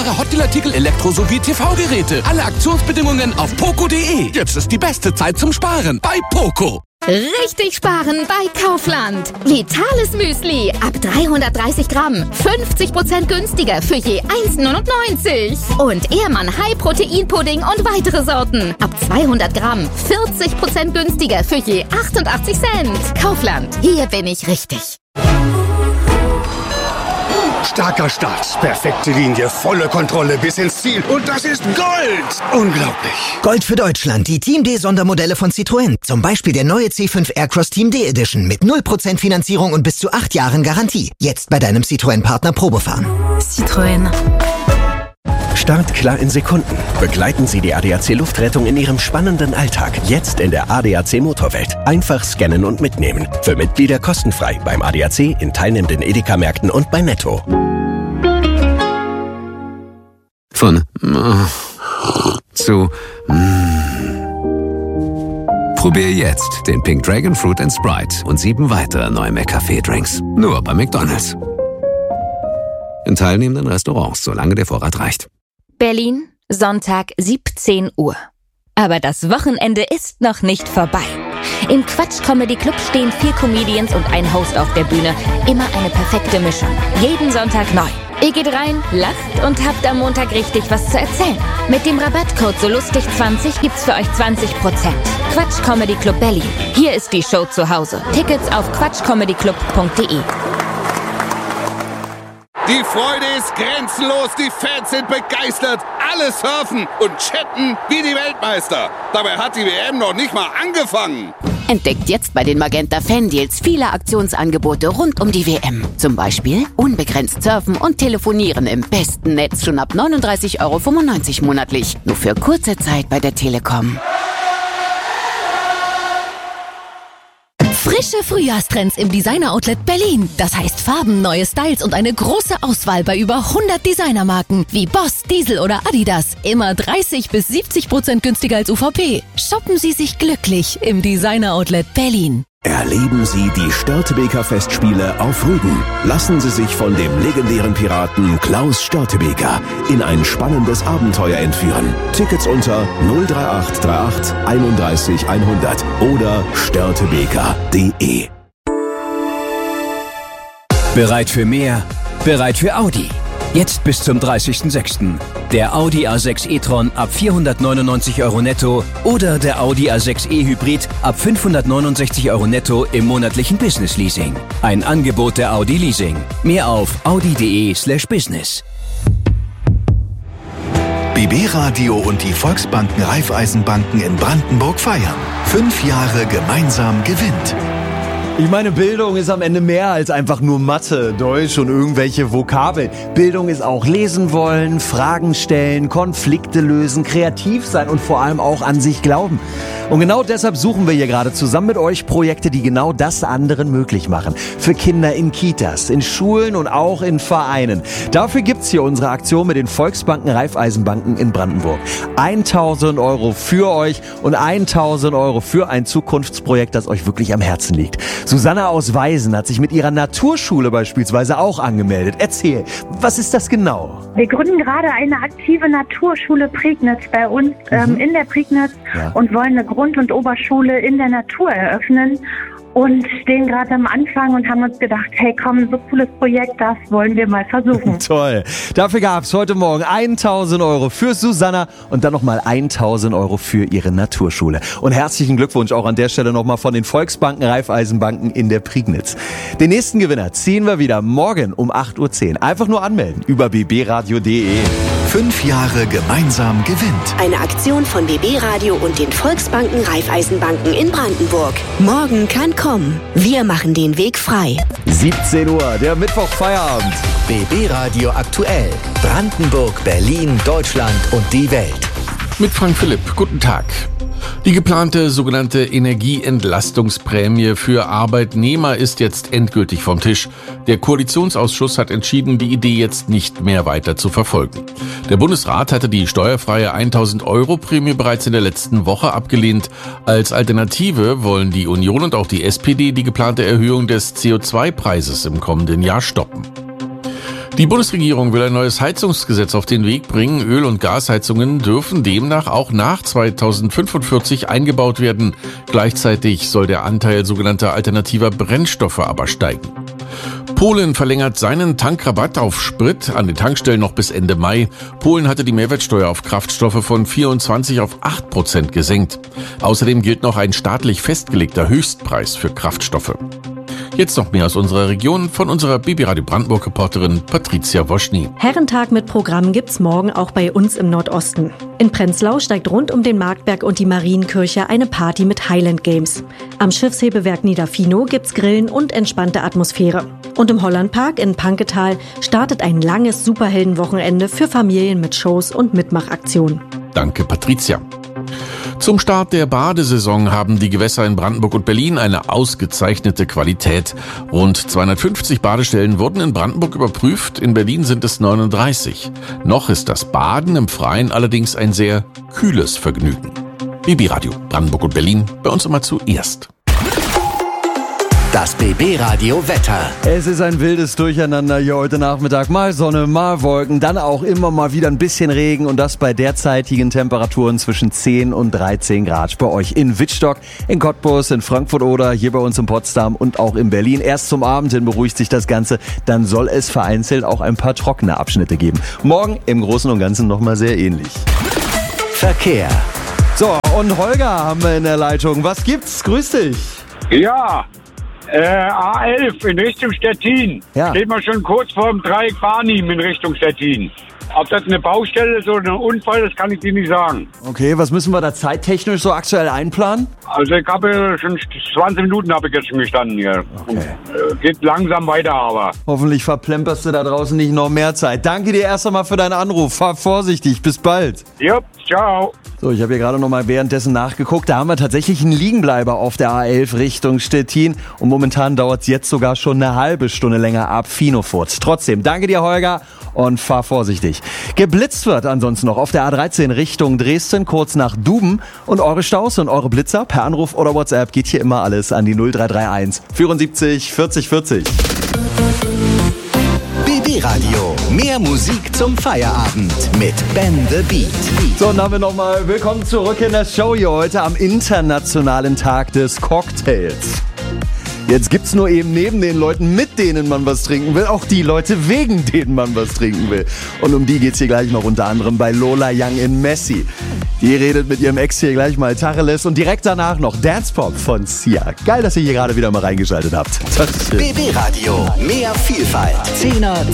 vergleichbare Hotdeal-Artikel, Elektro- sowie TV-Geräte. Alle Aktionsbedingungen auf poco.de. Jetzt ist die beste Zeit zum Sparen bei Poco. Richtig sparen bei Kaufland. Vitales Müsli ab 330 Gramm. 50% günstiger für je 1,99. Und Ehrmann High-Protein-Pudding und weitere Sorten. Ab 200 Gramm. 40% günstiger für je 88 Cent. Kaufland. Hier bin ich richtig. Starker Start, perfekte Linie, volle Kontrolle bis ins Ziel. Und das ist Gold! Unglaublich. Gold für Deutschland, die Team D-Sondermodelle von Citroën. Zum Beispiel der neue C5 Aircross Team D Edition mit 0% Finanzierung und bis zu 8 Jahren Garantie. Jetzt bei deinem Citroën-Partner Probefahren. Citroën. Startklar in Sekunden. Begleiten Sie die ADAC Luftrettung in Ihrem spannenden Alltag. Jetzt in der ADAC Motorwelt. Einfach scannen und mitnehmen. Für Mitglieder kostenfrei beim ADAC, in teilnehmenden Edeka-Märkten und bei Netto. Von zu Probier jetzt den Pink Dragon Fruit & Sprite und 7 weitere neue McCafé-Drinks. Nur bei McDonald's. In teilnehmenden Restaurants, solange der Vorrat reicht. Berlin, Sonntag 17 Uhr. Aber das Wochenende ist noch nicht vorbei. Im Quatsch Comedy Club stehen 4 Comedians und ein Host auf der Bühne. Immer eine perfekte Mischung. Jeden Sonntag neu. Ihr geht rein, lacht und habt am Montag richtig was zu erzählen. Mit dem Rabattcode SOLUSTIG20 gibt's für euch 20%. Quatsch Comedy Club Berlin. Hier ist die Show zu Hause. Tickets auf quatschcomedyclub.de. Die Freude ist grenzenlos, die Fans sind begeistert, alle surfen und chatten wie die Weltmeister. Dabei hat die WM noch nicht mal angefangen. Entdeckt jetzt bei den Magenta Fan-Deals viele Aktionsangebote rund um die WM. Zum Beispiel unbegrenzt surfen und telefonieren im besten Netz schon ab 39,95 € monatlich. Nur für kurze Zeit bei der Telekom. Frische Frühjahrstrends im Designer-Outlet Berlin. Das heißt Farben, neue Styles und eine große Auswahl bei über 100 Designermarken wie Boss, Diesel oder Adidas. Immer 30-70% günstiger als UVP. Shoppen Sie sich glücklich im Designer-Outlet Berlin. Erleben Sie die Störtebeker Festspiele auf Rügen. Lassen Sie sich von dem legendären Piraten Klaus Störtebeker in ein spannendes Abenteuer entführen. Tickets unter 03838 31 100 oder störtebeker.de. Bereit für mehr? Bereit für Audi. Jetzt bis zum 30.06. Der Audi A6 e-tron ab 499 € netto oder der Audi A6 e-Hybrid ab 569 € netto im monatlichen Business Leasing. Ein Angebot der Audi Leasing. Mehr auf audi.de/business. BB Radio und die Volksbanken Raiffeisenbanken in Brandenburg feiern. 5 Jahre gemeinsam gewinnt. Ich meine, Bildung ist am Ende mehr als einfach nur Mathe, Deutsch und irgendwelche Vokabeln. Bildung ist auch lesen wollen, Fragen stellen, Konflikte lösen, kreativ sein und vor allem auch an sich glauben. Und genau deshalb suchen wir hier gerade zusammen mit euch Projekte, die genau das anderen möglich machen. Für Kinder in Kitas, in Schulen und auch in Vereinen. Dafür gibt's hier unsere Aktion mit den Volksbanken Raiffeisenbanken in Brandenburg. 1.000 € für euch und 1.000 € für ein Zukunftsprojekt, das euch wirklich am Herzen liegt. Susanne aus Weisen hat sich mit ihrer Naturschule beispielsweise auch angemeldet. Erzähl, was ist das genau? Wir gründen gerade eine aktive Naturschule Prignitz bei uns in der Prignitz und wollen eine Grund- und Oberschule in der Natur eröffnen. Und stehen gerade am Anfang und haben uns gedacht, hey komm, so cooles Projekt, das wollen wir mal versuchen. Toll. Dafür gab's heute Morgen 1.000 € für Susanna und dann nochmal 1.000 € für ihre Naturschule. Und herzlichen Glückwunsch auch an der Stelle nochmal von den Volksbanken Raiffeisenbanken in der Prignitz. Den nächsten Gewinner ziehen wir wieder morgen um 8.10 Uhr. Einfach nur anmelden über bbradio.de. 5 Jahre gemeinsam gewinnt. Eine Aktion von BB Radio und den Volksbanken Raiffeisenbanken in Brandenburg. Morgen kann kommen. Wir machen den Weg frei. 17 Uhr, der Mittwoch-Feierabend. BB Radio aktuell. Brandenburg, Berlin, Deutschland und die Welt. Mit Frank Philipp. Guten Tag. Die geplante sogenannte Energieentlastungsprämie für Arbeitnehmer ist jetzt endgültig vom Tisch. Der Koalitionsausschuss hat entschieden, die Idee jetzt nicht mehr weiter zu verfolgen. Der Bundesrat hatte die steuerfreie 1.000 € Prämie bereits in der letzten Woche abgelehnt. Als Alternative wollen die Union und auch die SPD die geplante Erhöhung des CO2-Preises im kommenden Jahr stoppen. Die Bundesregierung will ein neues Heizungsgesetz auf den Weg bringen. Öl- und Gasheizungen dürfen demnach auch nach 2045 eingebaut werden. Gleichzeitig soll der Anteil sogenannter alternativer Brennstoffe aber steigen. Polen verlängert seinen Tankrabatt auf Sprit an den Tankstellen noch bis Ende Mai. Polen hatte die Mehrwertsteuer auf Kraftstoffe von 24 auf 8% gesenkt. Außerdem gilt noch ein staatlich festgelegter Höchstpreis für Kraftstoffe. Jetzt noch mehr aus unserer Region von unserer BB Radio Brandenburg-Reporterin Patricia Woschny. Herrentag mit Programm gibt's morgen auch bei uns im Nordosten. In Prenzlau steigt rund um den Marktberg und die Marienkirche eine Party mit Highland Games. Am Schiffshebewerk Niederfinow gibt's Grillen und entspannte Atmosphäre. Und im Hollandpark in Panketal startet ein langes Superheldenwochenende für Familien mit Shows und Mitmachaktionen. Danke, Patricia. Zum Start der Badesaison haben die Gewässer in Brandenburg und Berlin eine ausgezeichnete Qualität. Rund 250 Badestellen wurden in Brandenburg überprüft, in Berlin sind es 39. Noch ist das Baden im Freien allerdings ein sehr kühles Vergnügen. BB Radio Brandenburg und Berlin, bei uns immer zuerst. Das BB Radio Wetter. Es ist ein wildes Durcheinander hier heute Nachmittag. Mal Sonne, mal Wolken, dann auch immer mal wieder ein bisschen Regen und das bei derzeitigen Temperaturen zwischen 10 und 13 Grad. Bei euch in Wittstock, in Cottbus, in Frankfurt oder hier bei uns in Potsdam und auch in Berlin. Erst zum Abend hin beruhigt sich das Ganze, dann soll es vereinzelt auch ein paar trockene Abschnitte geben. Morgen im Großen und Ganzen nochmal sehr ähnlich. Verkehr. So, und Holger haben wir in der Leitung. Was gibt's? Grüß dich. Ja. A11 in Richtung Stettin. Ja. Steht man schon kurz vor dem Dreieck Barnim in Richtung Stettin. Ob das eine Baustelle ist oder ein Unfall, das kann ich dir nicht sagen. Okay, was müssen wir da zeittechnisch so aktuell einplanen? Also ich habe schon 20 Minuten habe ich jetzt schon gestanden hier. Okay. Und, geht langsam weiter, aber. Hoffentlich verplemperst du da draußen nicht noch mehr Zeit. Danke dir erst einmal für deinen Anruf. Fahr vorsichtig. Bis bald. Jupp, ciao. So, ich habe hier gerade noch mal währenddessen nachgeguckt. Da haben wir tatsächlich einen Liegenbleiber auf der A11 Richtung Stettin. Und momentan dauert es jetzt sogar schon eine halbe Stunde länger ab Finofurz. Trotzdem, danke dir, Holger, und fahr vorsichtig. Geblitzt wird ansonsten noch auf der A13 Richtung Dresden, kurz nach Duben. Und eure Staus und eure Blitzer per Anruf oder WhatsApp geht hier immer alles an die 0331 74 40 40. BB Radio. Mehr Musik zum Feierabend mit Ben the Beat. So, und damit nochmal willkommen zurück in der Show hier heute am Internationalen Tag des Cocktails. Jetzt gibt's nur eben neben den Leuten, mit denen man was trinken will, auch die Leute, wegen denen man was trinken will. Und um die geht's hier gleich noch unter anderem bei Lola Young in Messi. Die redet mit ihrem Ex hier gleich mal Tacheles und direkt danach noch Dance Pop von Sia. Geil, dass ihr hier gerade wieder mal reingeschaltet habt. BB Radio, mehr Vielfalt. 10er